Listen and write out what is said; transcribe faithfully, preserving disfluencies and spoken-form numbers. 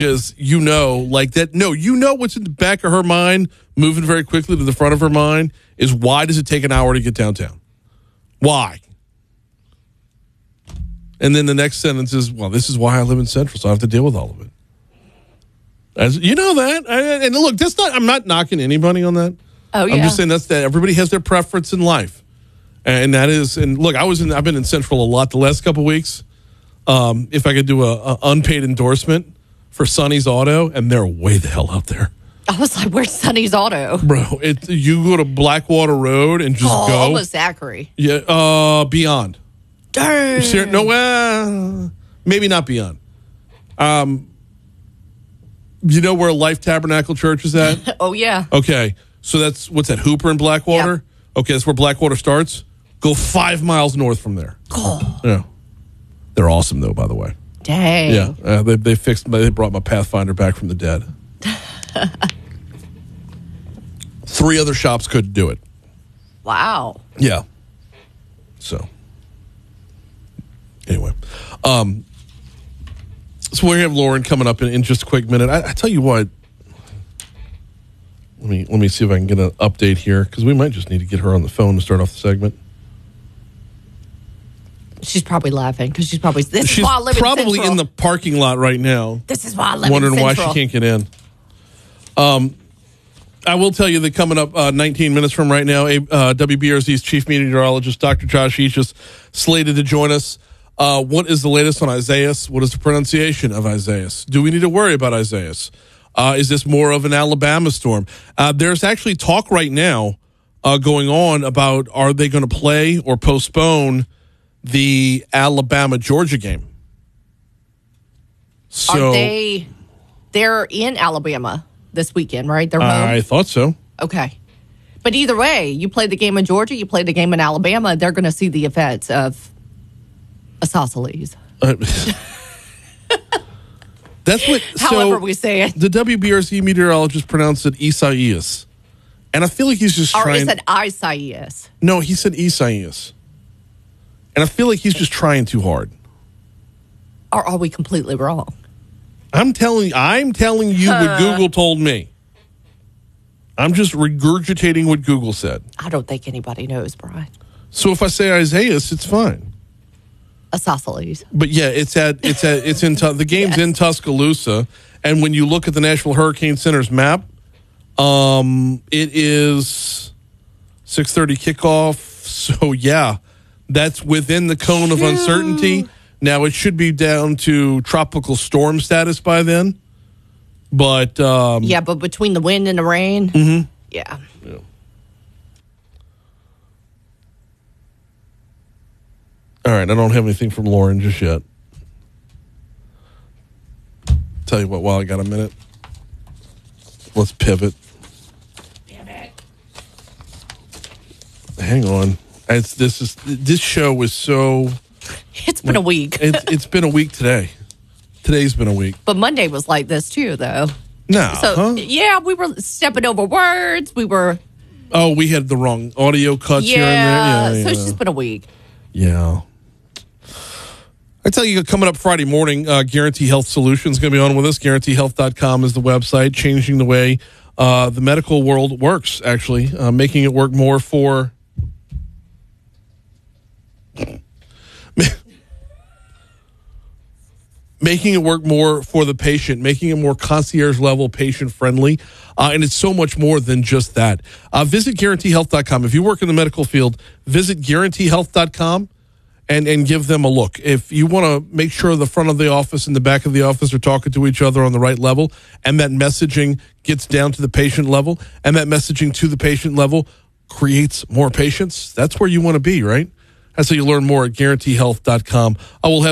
Because you know, like that. No, you know what's in the back of her mind, moving very quickly to the front of her mind, is why does it take an hour to get downtown? Why? And then the next sentence is, well, this is why I live in Central, so I have to deal with all of it. As you know that, and look, that's not. I'm not knocking anybody on that. Oh yeah. I'm just saying that's that. Everybody has their preference in life, and that is. And look, I was in. I've been in Central a lot the last couple of weeks. Um, if I could do a, a unpaid endorsement for Sonny's Auto, and they're way the hell out there. I was like, "Where's Sonny's Auto, bro?" It you go to Blackwater Road and just oh, go. Almost Zachary. Yeah, uh, beyond. Darn. Ser- no, uh, maybe not beyond. Um, you know where Life Tabernacle Church is at? Oh yeah. Okay, so that's what's that? Hooper and Blackwater. Yep. Okay, that's where Blackwater starts. Go five miles north from there. Oh. Yeah, they're awesome though. By the way. Dang. Yeah, uh, they they fixed. They brought my Pathfinder back from the dead. Three other shops couldn't do it. Wow. Yeah. So. Anyway, um, so we have Lauren coming up in, in just a quick minute. I, I tell you what. Let me let me see if I can get an update here because we might just need to get her on the phone to start off the segment. She's probably laughing because she's probably this She's is why I live probably in, in the parking lot right now. This is why I live wondering in why Central. she can't get in. Um, I will tell you that coming up uh, nineteen minutes from right now, uh, W B R Z's chief meteorologist, Doctor Josh Eaches, slated to join us. Uh, what is the latest on Isaias? What is the pronunciation of Isaias? Do we need to worry about Isaias? Uh, is this more of an Alabama storm? Uh, there's actually talk right now uh, going on about are they going to play or postpone the Alabama-Georgia game? So, Are they? They're in Alabama this weekend, right? They're home. I thought so. Okay. But either way, you play the game in Georgia, you play the game in Alabama, they're going to see the effects of isosceles. Uh, that's what. However so we say it. The W B R Z meteorologist pronounced it Isaias, and I feel like he's just Or trying. is it Isaias? No, he said Isaias, and I feel like he's just trying too hard. Or are we completely wrong? I'm telling. I'm telling you what Google told me. I'm just regurgitating what Google said. I don't think anybody knows, Brian. So if I say Isaias, it's fine. Isosceles. But yeah, it's at it's at it's in the game's Yes. in Tuscaloosa, and when you look at the National Hurricane Center's map, um, it is six thirty kickoff. So yeah, that's within the cone of uncertainty. Now it should be down to tropical storm status by then, but um, Yeah, but between the wind and the rain, mm-hmm. yeah. yeah. All right, I don't have anything from Lauren just yet. Tell you what, while I got a minute, let's pivot. Pivot. Hang on. It's, this is this show was so. It's been a week. It's, it's been a week today. Today's been a week. But Monday was like this too, though. No. So, huh? yeah, we were stepping over words. We were. Oh, we had the wrong audio cuts Yeah, here and there. Yeah, so yeah. it's just been a week. Yeah. I tell you, coming up Friday morning, uh, Guarantee Health Solutions is going to be on with us. guarantee health dot com is the website, changing the way uh, the medical world works, actually, uh, making it work more for... making it work more for the patient, making it more concierge-level, patient-friendly, uh, and it's so much more than just that. Uh, visit guarantee health dot com. If you work in the medical field, visit guarantee health dot com. And, and give them a look. If you want to make sure the front of the office and the back of the office are talking to each other on the right level, and that messaging gets down to the patient level, and that messaging to the patient level creates more patients, that's where you want to be, right? That's how you learn more at guarantee health dot com. I will have